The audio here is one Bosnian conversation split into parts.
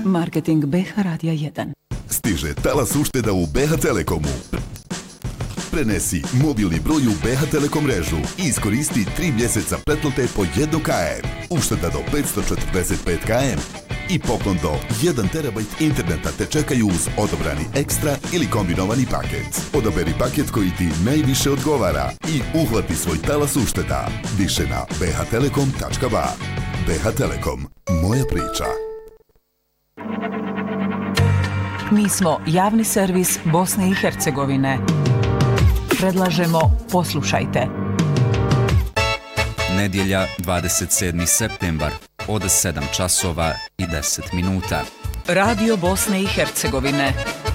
Marketing BH Radija 1. Stiže talas ušteda u BH Telekomu. Prenesi mobilni broj u BH Telekom mrežu i iskoristi 3 mjeseca pretplate po 1 km. Ušteda do 545 km i poklon do 1 terabajt interneta te čekaju uz odabrani ekstra ili kombinovani paket. Odaberi paket koji ti najviše odgovara i uhvati svoj talas ušteda. Više na bhtelekom.ba. BH Telekom. Moja priča. Mi smo javni servis Bosne i Hercegovine. Predlažemo poslušajte. Nedjelja 27. septembar od 7 časova i 10 minuta. Radio Bosne i Hercegovine.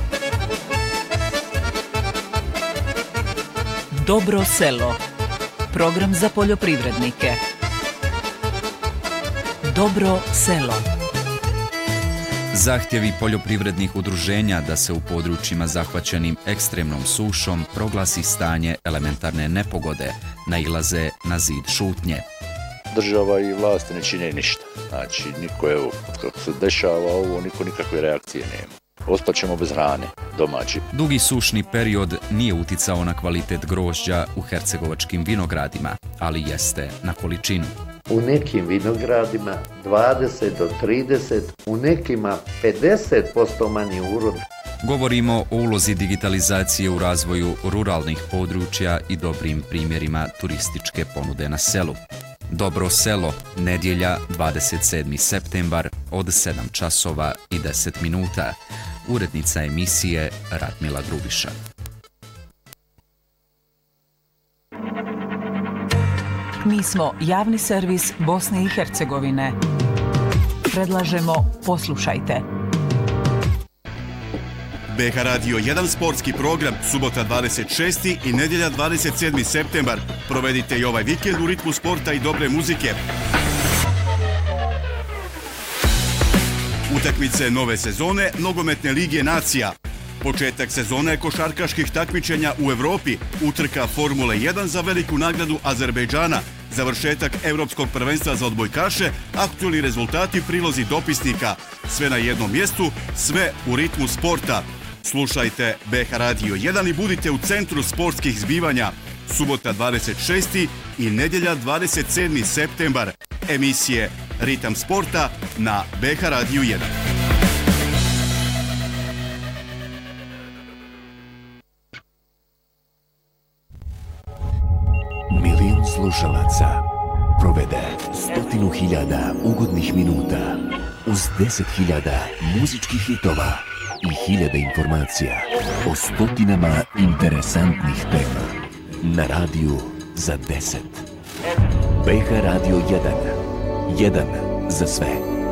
Dobro selo. Program za poljoprivrednike. Dobro selo. Zahtjevi poljoprivrednih udruženja da se u područjima zahvaćenim ekstremnom sušom proglasi stanje elementarne nepogode nailaze na zid šutnje. Država i vlasti ne čine ništa. Znači, niko, evo, kako se dešava ovo, niko nikakve reakcije nema. Ospaćemo bez hrane, domaći. Dugi sušni period nije uticao na kvalitet grožđa u hercegovačkim vinogradima, ali jeste na količinu. U nekim vinogradima 20 do 30, u nekima 50% manji urod. Govorimo o ulozi digitalizacije u razvoju ruralnih područja i dobrim primjerima turističke ponude na selu. Dobro selo, nedjelja 27. septembar od 7 časova i 10 minuta. Urednica emisije Radmila Grubiša. Mi smo javni servis Bosne i Hercegovine. Predlažemo poslušajte. BH Radio 1 sportski program, subota 26. i nedjelja 27. septembar. Provedite i ovaj vikend u ritmu sporta i dobre muzike. Utakmice nove sezone Nogometne lige nacija. Početak sezone košarkaških takmičenja u Evropi, utrka Formule 1 za veliku nagradu Azerbejdžana, završetak Evropskog prvenstva za odbojkaše, aktualni rezultati, prilozi dopisnika. Sve na jednom mjestu, sve u ritmu sporta. Slušajte BH Radio 1 i budite u centru sportskih zbivanja. Subota 26. i nedjelja 27. septembar. Emisije Ritam sporta na BH Radio 1. Milion slušalaca provede 100.000 ugodnih minuta uz 10.000 muzičkih hitova i hiljade informacija o stotinama interesantnih tema na radiju za 10. BH Radio 1. 1 za sve.